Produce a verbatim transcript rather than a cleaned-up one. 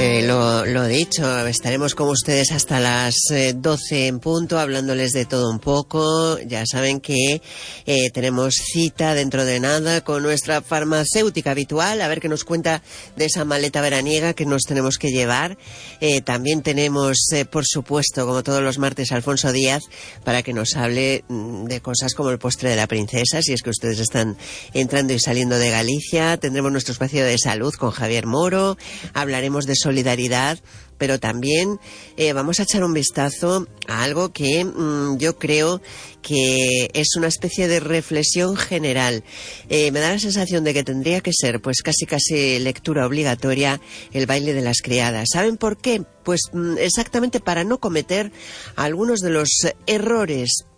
Eh, lo, lo dicho, estaremos con ustedes hasta las eh, doce en punto, hablándoles de todo un poco. Ya saben que eh, tenemos cita dentro de nada con nuestra farmacéutica habitual, a ver qué nos cuenta de esa maleta veraniega que nos tenemos que llevar. Eh, también tenemos, eh, por supuesto, como todos los martes, a Alfonso Díaz, para que nos hable mm, de cosas como el postre de la princesa, si es que ustedes están entrando y saliendo de Galicia. Tendremos nuestro espacio de salud con Javier Moro, hablaremos de solidaridad, pero también eh, vamos a echar un vistazo a algo que mmm, yo creo que es una especie de reflexión general. Eh, me da la sensación de que tendría que ser, pues casi casi lectura obligatoria, el baile de las criadas. ¿Saben por qué? Pues mmm, exactamente para no cometer algunos de los errores